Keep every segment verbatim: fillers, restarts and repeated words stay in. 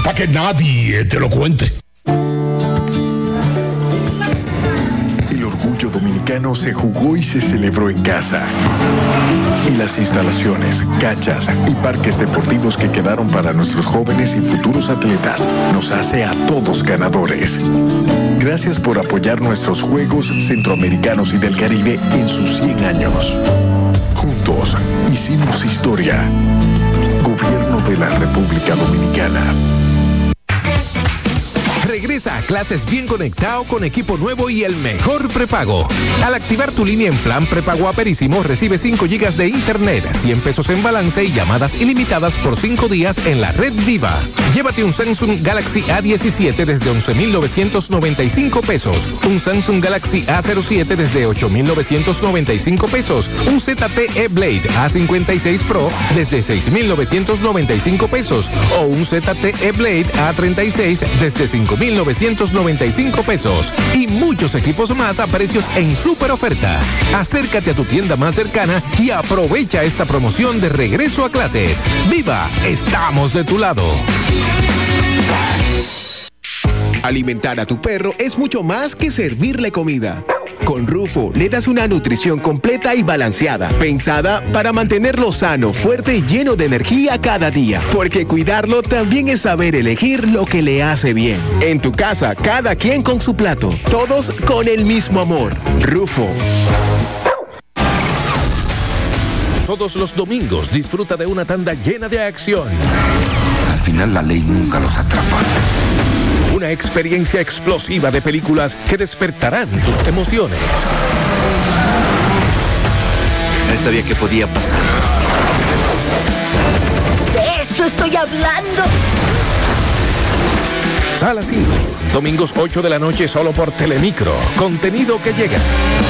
para que nadie te lo cuente. El orgullo dominicano se jugó y se celebró en casa. Y las instalaciones, canchas y parques deportivos que quedaron para nuestros jóvenes y futuros atletas nos hace a todos ganadores. Gracias por apoyar nuestros Juegos Centroamericanos y del Caribe en sus cien años. Juntos hicimos historia. Gobierno de la República Dominicana. Regresa a clases bien conectado con equipo nuevo y el mejor prepago. Al activar tu línea en plan prepago Aperísimo, recibe cinco gigas de internet, cien pesos en balance y llamadas ilimitadas por cinco días en la red Viva. Llévate un Samsung Galaxy A diecisiete desde once mil novecientos noventa y cinco pesos, un Samsung Galaxy A cero siete desde ocho mil novecientos noventa y cinco pesos, un Z T E Blade A cincuenta y seis Pro desde seis mil novecientos noventa y cinco pesos o un Z T E Blade A treinta y seis desde cinco mil novecientos noventa y cinco pesos y muchos equipos más a precios en super oferta. Acércate a tu tienda más cercana y aprovecha esta promoción de regreso a clases. ¡Viva! Estamos de tu lado. Alimentar a tu perro es mucho más que servirle comida. Con Rufo le das una nutrición completa y balanceada, pensada para mantenerlo sano, fuerte y lleno de energía cada día. Porque cuidarlo también es saber elegir lo que le hace bien. En tu casa, cada quien con su plato, todos con el mismo amor. Rufo. Todos los domingos disfruta de una tanda llena de acción. Al final la ley nunca los atrapa. Una experiencia explosiva de películas que despertarán tus emociones. Él sabía que podía pasar. De eso estoy hablando. Sala cinco, domingos ocho de la noche solo por Telemicro. Contenido que llega.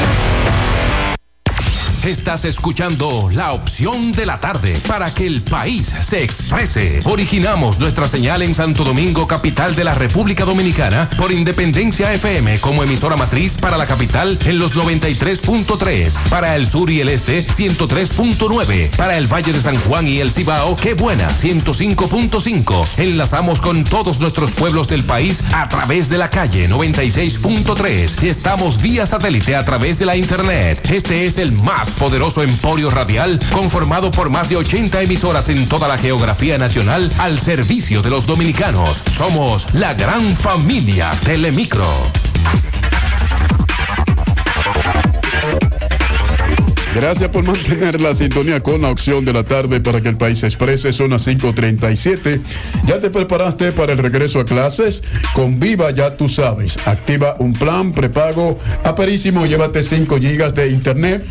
Estás escuchando La Opción de la Tarde para que el país se exprese. Originamos nuestra señal en Santo Domingo, capital de la República Dominicana, por Independencia F M como emisora matriz para la capital en los noventa y tres punto tres, para el sur y el este ciento tres punto nueve, para el Valle de San Juan y el Cibao, Qué Buena ciento cinco punto cinco. Enlazamos con todos nuestros pueblos del país a través de la calle noventa y seis punto tres y estamos vía satélite a través de la internet. Este es el más poderoso emporio radial conformado por más de ochenta emisoras en toda la geografía nacional al servicio de los dominicanos. Somos la gran familia Telemicro. Gracias por mantener la sintonía con la Opción de la Tarde para que el país se exprese. Son las cinco treinta y siete. ¿Ya te preparaste para el regreso a clases? Con Viva ya tú sabes. Activa un plan prepago Aperísimo. Llévate cinco gigas de internet.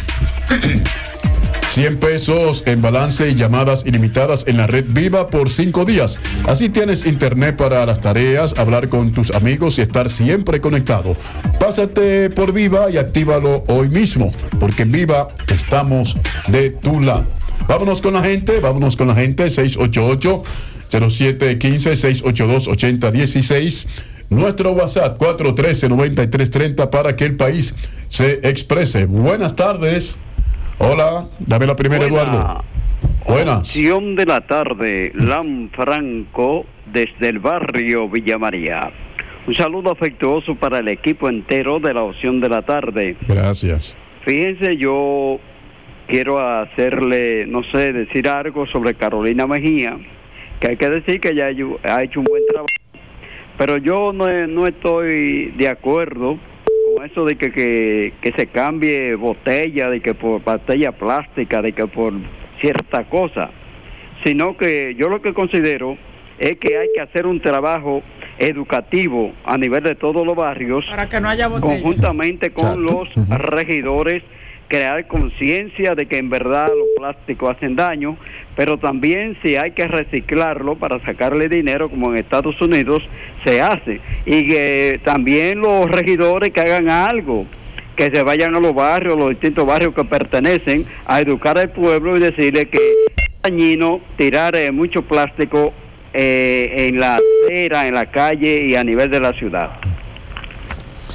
cien pesos en balance y llamadas ilimitadas en la red Viva por cinco días. Así tienes internet para las tareas, hablar con tus amigos y estar siempre conectado. Pásate por Viva y actívalo hoy mismo, porque en Viva estamos de tu lado. Vámonos con la gente, vámonos con la gente. seis ocho ocho, cero siete uno cinco, seis ocho dos, ocho cero uno seis. Nuestro WhatsApp cuatro uno tres, nueve tres tres cero para que el país se exprese. Buenas tardes. Hola, dame la primera, Buena. Eduardo. Buenas. Opción de la Tarde, Lanfranco, desde el barrio Villa María. Un saludo afectuoso para el equipo entero de la Opción de la Tarde. Gracias. Fíjense, yo quiero hacerle, no sé, decir algo sobre Carolina Mejía, que hay que decir que ella ha hecho un buen trabajo, pero yo no, no estoy de acuerdo eso de que, que, que se cambie botella, de que por botella plástica, de que por cierta cosa, sino que yo lo que considero es que hay que hacer un trabajo educativo a nivel de todos los barrios para que no haya botella, conjuntamente con Exacto. los regidores, crear conciencia de que en verdad los plásticos hacen daño, pero también si hay que reciclarlo para sacarle dinero, como en Estados Unidos se hace, y que también los regidores que hagan algo, que se vayan a los barrios, los distintos barrios que pertenecen, a educar al pueblo y decirle que es dañino tirar eh, mucho plástico eh, en la acera, en la calle y a nivel de la ciudad.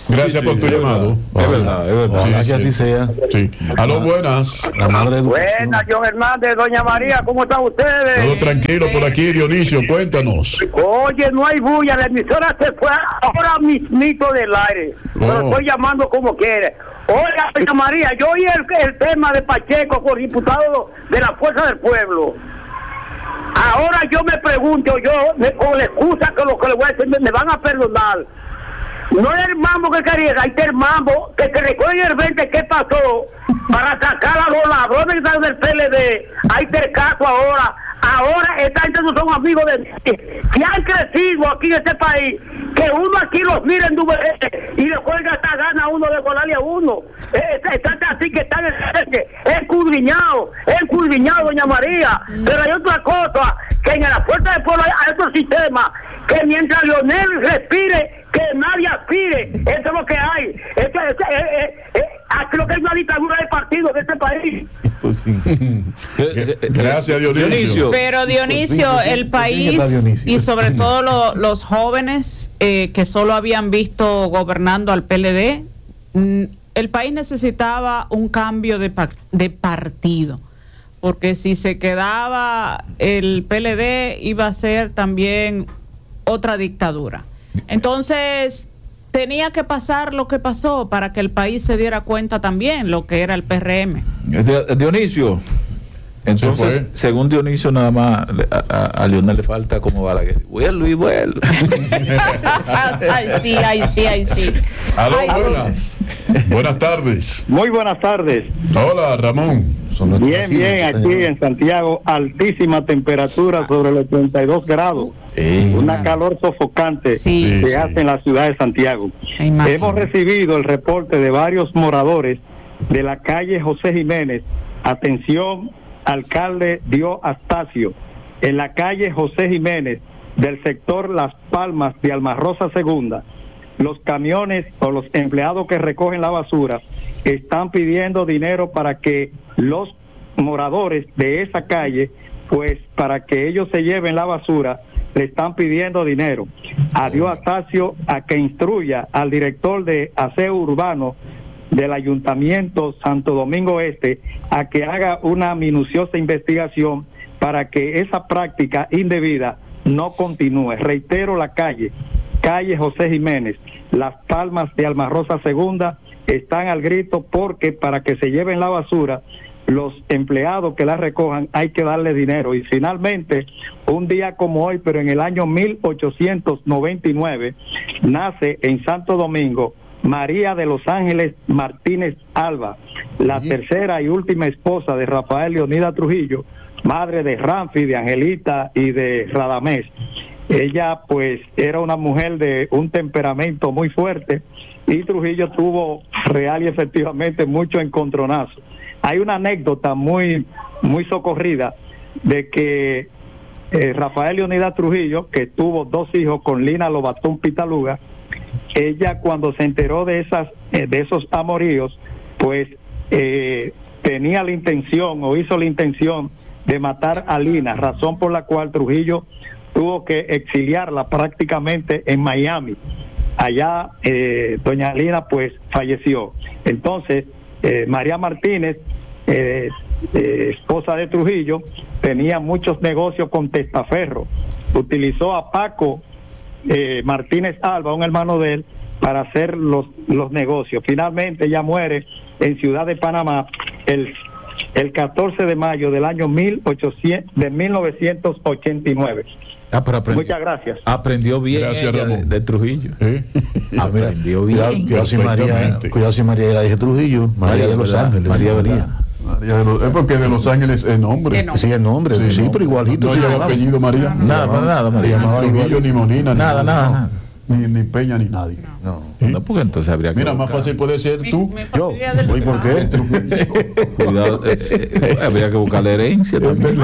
Gracias sí, por sí, tu llamado. Es verdad, es verdad. Sí, sí, que así sea. Sí. Aló, buenas. La madre de Buenas, John Hernández, doña María, ¿cómo están ustedes? Todo tranquilo por aquí, Dionisio, cuéntanos. Oye, no hay bulla, la emisora se fue ahora mismito del aire. Oh. Pero estoy llamando como quiere. Oiga, doña María, yo oí el, el tema de Pacheco por diputado de la Fuerza del Pueblo. Ahora yo me pregunto, yo, me, con la excusa que lo que le voy a decir, me, me van a perdonar. No es el mambo que quería, hay que el mambo, que se recuerde el veinte qué pasó para sacar a los ladrones del P L D. Hay que el caso ahora. Ahora esta gente no son amigos de que han crecido aquí en este país, que uno aquí los mira en W y le juega hasta gana uno de colarle a uno. Están así que están escudriñados, escudriñados, doña María. Pero hay otra cosa, que en la Fuerza del Pueblo hay otro sistema, que mientras Leonel respire, que nadie aspire. Eso es lo que hay. Eso, eso, eh, eh, eh, creo que hay una dictadura de partido de este país. Gracias, Dionisio. Dionisio. Pero Dionisio, el país y sobre todo lo, los jóvenes eh, que solo habían visto gobernando al P L D, mm, el país necesitaba un cambio de, de partido, porque si se quedaba el P L D iba a ser también otra dictadura. Entonces tenía que pasar lo que pasó para que el país se diera cuenta también lo que era el P R M. Dionisio, entonces, según Dionisio, nada más a, a, a Leonel le falta como Balaguer. Vuelo y vuelo. Ay, sí, ay, sí, ay, sí. Aló, ay, buenas. Sí. Buenas tardes. Muy buenas tardes. Hola, Ramón. Bien, bien, aquí en Santiago, altísima temperatura sobre los treinta y dos grados. Eh, una calor sofocante sí, que sí. hace en la ciudad de Santiago. Hemos recibido el reporte de varios moradores de la calle José Jiménez. Atención, alcalde Dio Astacio, en la calle José Jiménez del sector Las Palmas de Almarrosa Segunda. Los camiones o los empleados que recogen la basura están pidiendo dinero para que los moradores de esa calle, pues para que ellos se lleven la basura, le están pidiendo dinero. A Dio Astacio a que instruya al director de aseo urbano del Ayuntamiento Santo Domingo Este a que haga una minuciosa investigación para que esa práctica indebida no continúe. Reitero, la calle, calle José Jiménez, Las Palmas de Almarrosa Segunda, están al grito porque para que se lleven la basura, los empleados que la recojan hay que darle dinero. Y finalmente, un día como hoy, pero en el año mil ochocientos noventa y nueve, nace en Santo Domingo María de los Ángeles Martínez Alba, la sí. tercera y última esposa de Rafael Leonida Trujillo, madre de Ramfi, de Angelita y de Radamés. Ella pues era una mujer de un temperamento muy fuerte y Trujillo tuvo real y efectivamente mucho encontronazo. Hay una anécdota muy muy socorrida de que eh, Rafael Leonida Trujillo, que tuvo dos hijos con Lina Lobatón Pitaluga, ella cuando se enteró de esas eh, de esos amoríos, pues eh, tenía la intención o hizo la intención de matar a Lina, razón por la cual Trujillo tuvo que exiliarla prácticamente en Miami. Allá eh, doña Lina pues falleció. Entonces eh, María Martínez, eh, eh, esposa de Trujillo, tenía muchos negocios con testaferro. Utilizó a Paco eh, Martínez Alba, un hermano de él, para hacer los, los negocios. Finalmente ella muere en Ciudad de Panamá el, el catorce de mayo del año mil ochocientos, de mil novecientos ochenta y nueve. Ah, pero aprendió, muchas gracias. Aprendió bien gracias, ella de, de Trujillo. ¿Eh? Aprendió bien. Cuidado, cuidado si María, cuidado si María era hija de Trujillo, María, María de Los verdad, Ángeles. María, María. María de los, es porque de Los Ángeles es nombre. Sí, el nombre, sí, sí no, pero igualito. No, no lleva apellido María. Nada, nada, nada. María llamaba Trujillo, ni Molina, nada, ni nada, nada. Ni, ni Peña, ni nadie. No. ¿Eh? No, porque entonces habría que. Mira, buscar. más fácil puede ser tú. Mi, mi yo. ¿Y por qué? Cuidado, eh, eh, habría que buscar la herencia es también.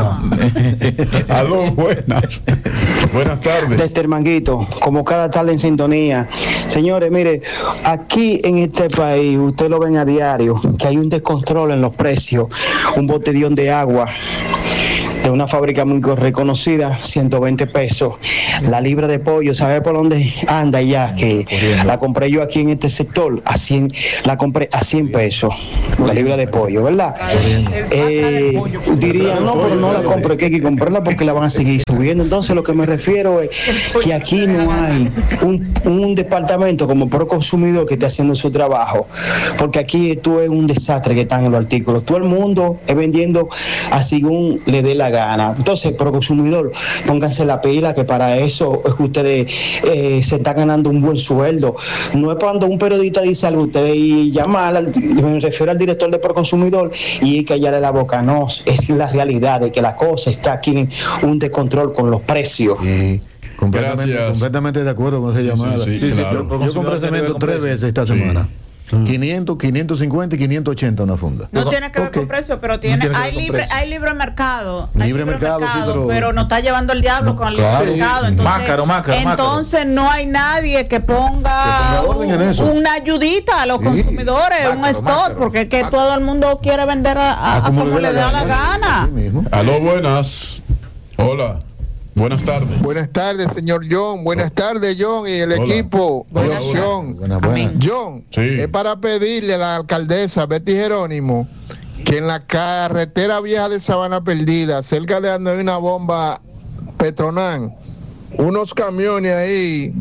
Aló, buenas. Buenas tardes. Desde el Manguito, como cada tarde en sintonía. Señores, mire, aquí en este país, usted lo ven a diario, que hay un descontrol en los precios, un botellón de agua de una fábrica muy reconocida, ciento veinte pesos. La libra de pollo, ¿sabe por dónde anda ya? Que la compré yo aquí en este sector, a cien, la compré a cien pesos, la libra de pollo, ¿verdad? Eh, diría, no, pero no la compro, que hay que comprarla porque la van a seguir subiendo. Entonces lo que me refiero es que aquí no hay un, un departamento como Proconsumidor que esté haciendo su trabajo, porque aquí esto es un desastre que están en los artículos. Todo el mundo es vendiendo a según le dé la gana. Entonces, Proconsumidor, pónganse la pila, que para eso es que ustedes eh, se están ganando un buen sueldo. No es cuando un periodista dice algo, ustedes y llamar, al, me refiero al director de Proconsumidor y callarle la boca. No, es la realidad de que la cosa está aquí en un descontrol con los precios. Sí. Completamente, completamente de acuerdo con esa llamada. Sí, sí, sí, claro. Yo, yo compré cemento tres veces esta sí. semana. quinientos, quinientos cincuenta y quinientos ochenta una funda. No tiene que ver okay. con precio, pero tiene, no tiene hay libre precio. Hay libre mercado. Hay libre, libre mercado, mercado sí, pero, pero no está llevando el diablo no, con el claro. libre mercado. Entonces, más caro, más caro, entonces más caro. no hay nadie que ponga, que ponga un, en una ayudita a los sí. consumidores, más un caro, stop, caro, porque es que todo caro. el mundo quiere vender a, a, a como, como le da la gana. gana. Aló, buenas. Hola. Buenas tardes. Buenas tardes, señor John. Buenas tardes, John y el Hola. equipo. Buenas John. Buenas, buenas. John, sí. es para pedirle a la alcaldesa Betty Jerónimo que en la carretera vieja de Sabana Perdida, cerca de donde hay una bomba Petronán, unos camiones ahí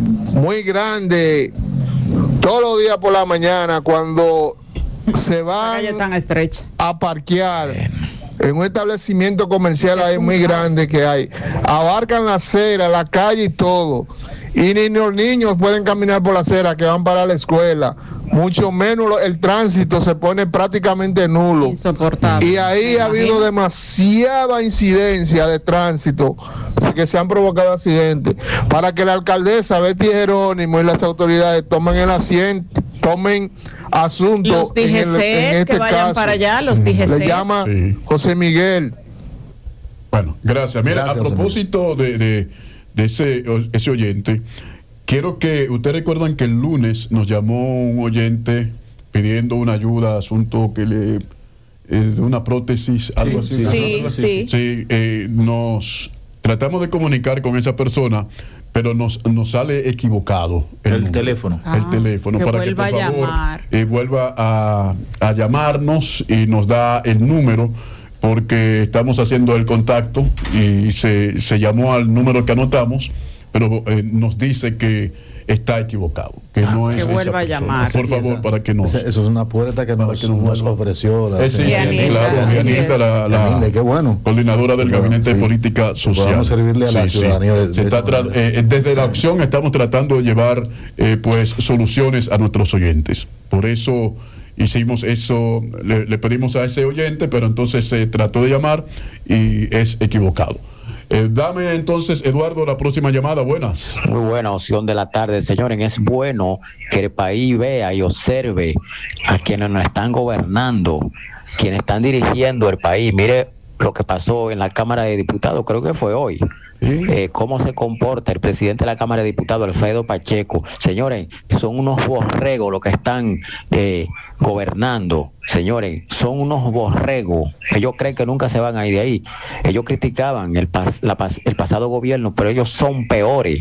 muy grandes, todos los días por la mañana, cuando se van tan estrecha. a parquear. Bien. En un establecimiento comercial ahí muy grande que hay, abarcan la acera, la calle y todo, y ni los niños pueden caminar por la acera que van para la escuela, mucho menos el tránsito se pone prácticamente nulo. Insoportable. Y ahí ha habido demasiada incidencia de tránsito, así que se han provocado accidentes. Para que la alcaldesa Betty Jerónimo y las autoridades tomen el asiento, tomen asuntos. Los D G C en este que vayan caso. para allá, los D G C. Le llama sí. José Miguel. Bueno, gracias. Mira, gracias, a propósito de, de, de ese, ese oyente, quiero que ustedes recuerdan que el lunes nos llamó un oyente pidiendo una ayuda, asunto que le eh, de una prótesis, algo sí, así. Sí, ¿no? sí. Sí, eh, nos tratamos de comunicar con esa persona, pero nos, nos sale equivocado el, el teléfono. Ah, el teléfono, que para que por favor eh, vuelva a, a llamarnos y nos da el número, porque estamos haciendo el contacto y se, se llamó al número que anotamos, pero eh, nos dice que está equivocado, que ah, no que es vuelva esa a llamar. Por favor, esa, para que nos... Eso es una puerta que nos, que nos ofreció la... Eh, sí, sí, claro, Dianita, la, la Dianita, qué bueno. coordinadora del bueno, Gabinete sí. de Política Social. Podemos servirle a la sí, ciudadanía. Sí. De, Se de está tra- eh, desde la opción estamos tratando de llevar eh, pues soluciones a nuestros oyentes. Por eso hicimos eso, le, le pedimos a ese oyente, pero entonces se trató de llamar y es equivocado. Eh, dame entonces, Eduardo, la próxima llamada. Buenas. Muy buena opción de la tarde, señores. Es bueno que el país vea y observe a quienes nos están gobernando, quienes están dirigiendo el país. Mire lo que pasó en la Cámara de Diputados, creo que fue hoy. ¿Sí? Eh, cómo se comporta el presidente de la Cámara de Diputados, Alfredo Pacheco. Señores, son unos borregos los que están eh, gobernando. Señores, son unos borregos. Ellos creen que nunca se van a ir de ahí. Ellos criticaban el, pas, la pas, el pasado gobierno, pero ellos son peores.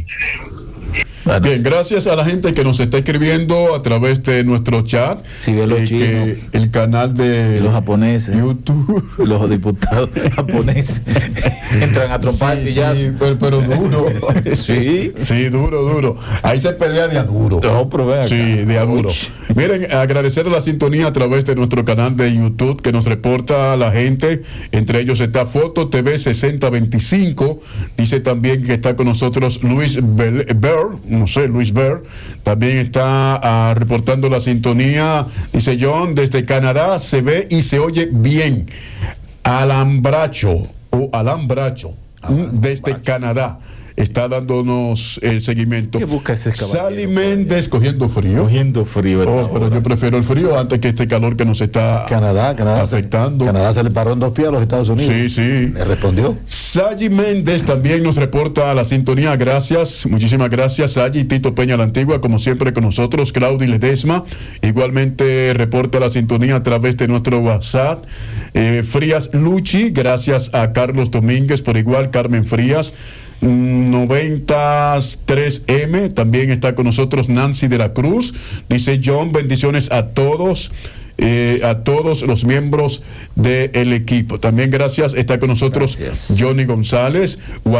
Bueno. Bien, gracias a la gente que nos está escribiendo a través de nuestro chat. Si ve los eh, chinos, que el canal de los japoneses, YouTube, los diputados japoneses entran a trompar sí, y ya. Sí, pero, pero duro. sí, sí, duro, duro. Ahí se pelea de a duro. No, pero ve acá. Sí, de a duro. Miren, agradecer la sintonía a través de nuestro canal de YouTube que nos reporta la gente. Entre ellos está Foto T V sesenta veinticinco. Dice también que está con nosotros Luis Bell, no sé, Luis Ver, también está uh, reportando la sintonía. Dice John, desde Canadá se ve y se oye bien. Alambracho o Alambracho, ah, desde Alambracho. Canadá. está dándonos el seguimiento. ¿Qué busca ese caballero? Sally Méndez cogiendo frío. Cogiendo frío. Oh, pero yo prefiero el frío antes que este calor que nos está Canadá, Canadá afectando. Se, Canadá se le paró en dos pies a los Estados Unidos. Sí, sí. Le respondió. Sally Méndez también nos reporta la sintonía. Gracias, muchísimas gracias, Sally. Tito Peña la Antigua, como siempre con nosotros. Claudia Ledesma, igualmente reporta la sintonía a través de nuestro WhatsApp. Eh, Frías Luchi, gracias a Carlos Domínguez, por igual Carmen Frías. noventa y tres eme, también está con nosotros Nancy de la Cruz. Dice John, bendiciones a todos. Eh, a todos los miembros del equipo. También gracias, está con nosotros gracias. Johnny González.